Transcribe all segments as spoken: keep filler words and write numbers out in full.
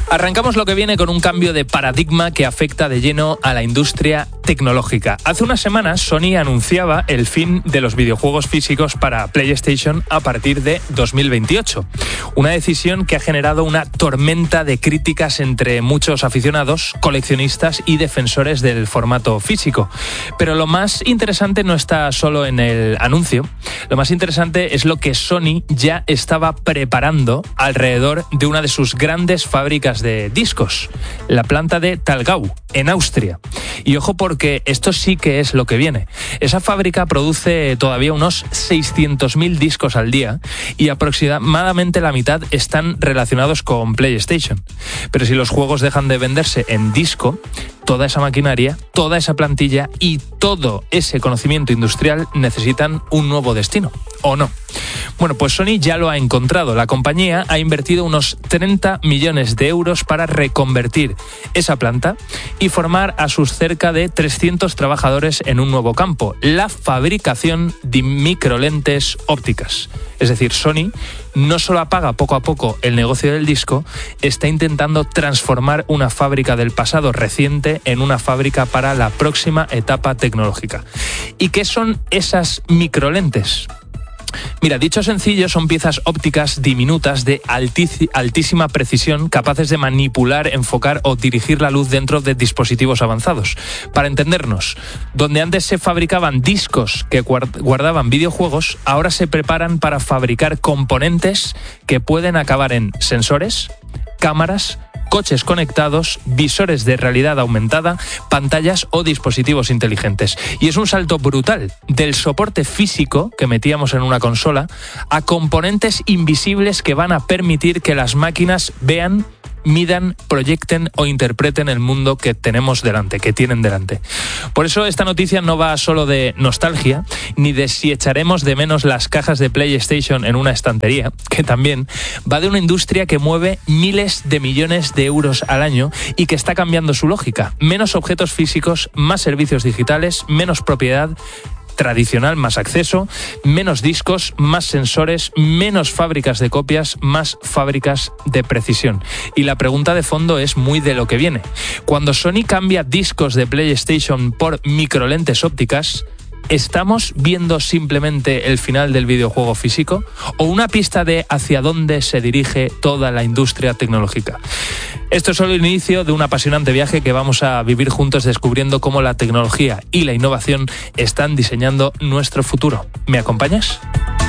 Arrancamos lo que viene con un cambio de paradigma que afecta de lleno a la industria tecnológica. Hace unas semanas Sony anunciaba el fin de los videojuegos físicos para PlayStation a partir de dos mil veintiocho. Una decisión que ha generado una tormenta de críticas entre muchos aficionados, coleccionistas y defensores del formato físico. Pero lo más interesante no está solo en el anuncio. Lo más interesante es lo que Sony ya estaba preparando alrededor de una de sus grandes fábricas de discos, la planta de Thalgau, en Austria. Y ojo, porque esto sí que es lo que viene. Esa fábrica produce todavía unos seiscientos mil discos al día y aproximadamente la mitad están relacionados con PlayStation. Pero si los juegos dejan de venderse en disco, toda esa maquinaria, toda esa plantilla y todo ese conocimiento industrial necesitan un nuevo destino, ¿o no? Bueno, pues Sony ya lo ha encontrado. La compañía ha invertido unos treinta millones de euros para reconvertir esa planta y formar a sus cerca de trescientos trabajadores en un nuevo campo, la fabricación de microlentes ópticas. Es decir, Sony no solo apaga poco a poco el negocio del disco, está intentando transformar una fábrica del pasado reciente en una fábrica para la próxima etapa tecnológica. ¿Y qué son esas microlentes? Mira, dicho sencillo, son piezas ópticas diminutas de altísima, altísima precisión, capaces de manipular, enfocar o dirigir la luz dentro de dispositivos avanzados. Para entendernos, donde antes se fabricaban discos que guardaban videojuegos, ahora se preparan para fabricar componentes que pueden acabar en sensores, cámaras, coches conectados, visores de realidad aumentada, pantallas o dispositivos inteligentes. Y es un salto brutal del soporte físico que metíamos en una consola a componentes invisibles que van a permitir que las máquinas vean, midan, proyecten o interpreten el mundo que tenemos delante, que tienen delante. Por eso esta noticia no va solo de nostalgia, ni de si echaremos de menos las cajas de PlayStation en una estantería, que también va de una industria que mueve miles de millones de euros al año y que está cambiando su lógica. Menos objetos físicos, más servicios digitales, menos propiedad tradicional, más acceso, menos discos, más sensores, menos fábricas de copias, más fábricas de precisión. Y la pregunta de fondo es muy de lo que viene. Cuando Sony cambia discos de PlayStation por microlentes ópticas, ¿estamos viendo simplemente el final del videojuego físico o una pista de hacia dónde se dirige toda la industria tecnológica? Esto es solo el inicio de un apasionante viaje que vamos a vivir juntos descubriendo cómo la tecnología y la innovación están diseñando nuestro futuro. ¿Me acompañas?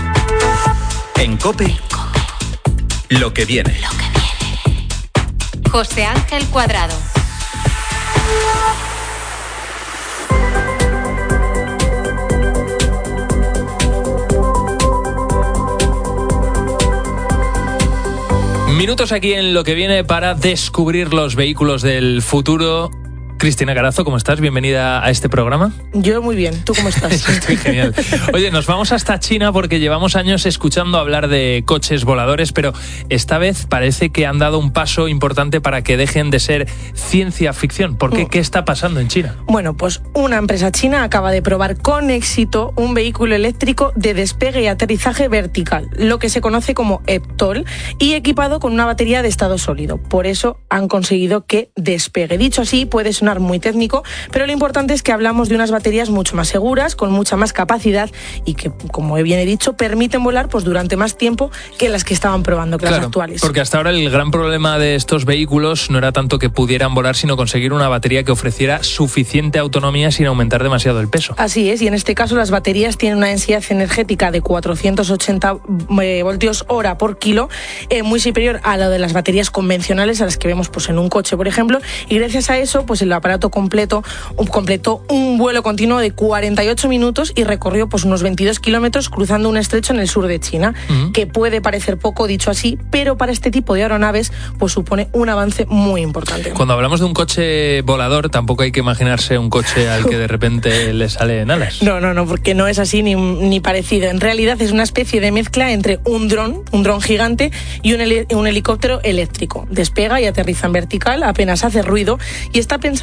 En COPE, lo que viene. Lo que viene. José Ángel Cuadrado. Minutos aquí en lo que viene para descubrir los vehículos del futuro. Cristina Carazo, ¿cómo estás? Bienvenida a este programa. Yo muy bien, ¿tú cómo estás? Estoy genial. Oye, nos vamos hasta China porque llevamos años escuchando hablar de coches voladores, pero esta vez parece que han dado un paso importante para que dejen de ser ciencia ficción. ¿Por qué? Mm. ¿Qué está pasando en China? Bueno, pues una empresa china acaba de probar con éxito un vehículo eléctrico de despegue y aterrizaje vertical, lo que se conoce como E V TOL, y equipado con una batería de estado sólido. Por eso han conseguido que despegue. Dicho así, puede sonar muy técnico, pero lo importante es que hablamos de unas baterías mucho más seguras, con mucha más capacidad y que, como bien he dicho, permiten volar pues durante más tiempo que las que estaban probando, que claro, las actuales. Porque hasta ahora el gran problema de estos vehículos no era tanto que pudieran volar, sino conseguir una batería que ofreciera suficiente autonomía sin aumentar demasiado el peso. Así es, y en este caso las baterías tienen una densidad energética de cuatrocientos ochenta voltios hora por kilo, eh, muy superior a la de las baterías convencionales, a las que vemos pues en un coche, por ejemplo, y gracias a eso, pues el aparato completo completó un vuelo continuo de cuarenta y ocho minutos y recorrió pues unos veintidós kilómetros cruzando un estrecho en el sur de China, uh-huh. que puede parecer poco dicho así, pero para este tipo de aeronaves pues supone un avance muy importante. Cuando hablamos de un coche volador, tampoco hay que imaginarse un coche al que de repente le salen alas. No, no, no, porque no es así ni, ni parecido. En realidad es una especie de mezcla entre un dron, un dron gigante y un, heli- un helicóptero eléctrico. Despega y aterriza en vertical, apenas hace ruido y está pensado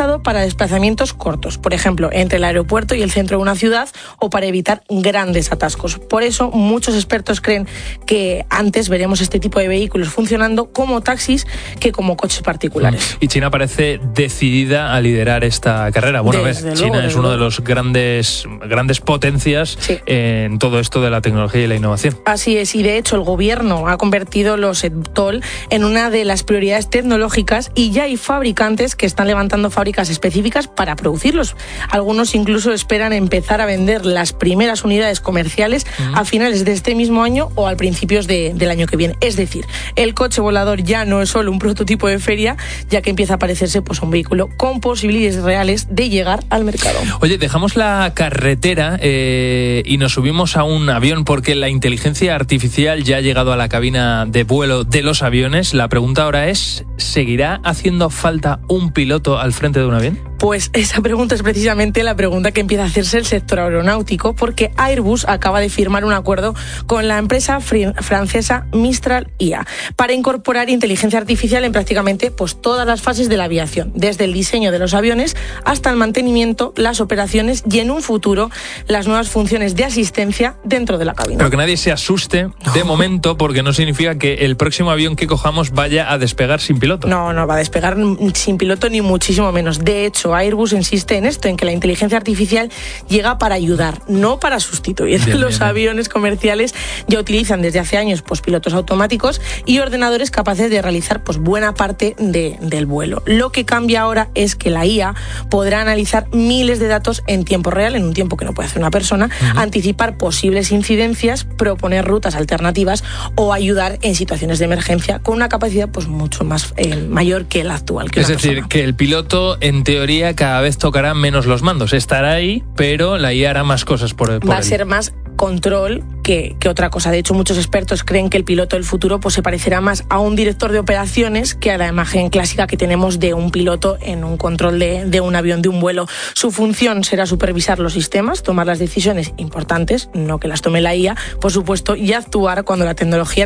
pensado para desplazamientos cortos, por ejemplo, entre el aeropuerto y el centro de una ciudad o para evitar grandes atascos. Por eso, muchos expertos creen que antes veremos este tipo de vehículos funcionando como taxis que como coches particulares. Y China parece decidida a liderar esta carrera. Bueno, ves, China es uno de los grandes, grandes potencias sí. en todo esto de la tecnología y la innovación. Así es, y de hecho el gobierno ha convertido los eVTOL en una de las prioridades tecnológicas y ya hay fabricantes que están levantando fábricas específicas para producirlos. Algunos incluso esperan empezar a vender las primeras unidades comerciales uh-huh. a finales de este mismo año o al principios de, del año que viene. Es decir, el coche volador ya no es solo un prototipo de feria, ya que empieza a parecerse pues, un vehículo con posibilidades reales de llegar al mercado. Oye, dejamos la carretera eh, y nos subimos a un avión porque la inteligencia artificial ya ha llegado a la cabina de vuelo de los aviones. La pregunta ahora es, ¿seguirá haciendo falta un piloto al frente de un avión? Pues esa pregunta es precisamente la pregunta que empieza a hacerse el sector aeronáutico, porque Airbus acaba de firmar un acuerdo con la empresa fr- francesa Mistral I A para incorporar inteligencia artificial en prácticamente pues, todas las fases de la aviación, desde el diseño de los aviones hasta el mantenimiento, las operaciones y en un futuro las nuevas funciones de asistencia dentro de la cabina. Pero que nadie se asuste de momento, porque no significa que el próximo avión que cojamos vaya a despegar sin piloto. No, no va a despegar sin piloto ni muchísimo menos. De hecho, Airbus insiste en esto, en que la inteligencia artificial llega para ayudar, no para sustituir. Bien, Los bien, aviones comerciales ya utilizan desde hace años pues, pilotos automáticos y ordenadores capaces de realizar pues, buena parte de, del vuelo. Lo que cambia ahora es que la I A podrá analizar miles de datos en tiempo real, en un tiempo que no puede hacer una persona, uh-huh. anticipar posibles incidencias, proponer rutas alternativas o ayudar en situaciones de emergencia con una capacidad pues, mucho más eh, mayor que la actual. Que es decir, persona. que el piloto, en teoría, cada vez tocará menos los mandos. Estará ahí, pero la I A hará más cosas por, por Va a él. ser más control que, que otra cosa. De hecho, muchos expertos creen que el piloto del futuro pues, se parecerá más a un director de operaciones que a la imagen clásica que tenemos de un piloto en un control de, de un avión, de un vuelo. Su función será supervisar los sistemas, tomar las decisiones importantes, no que las tome la I A, por supuesto, y actuar cuando la tecnología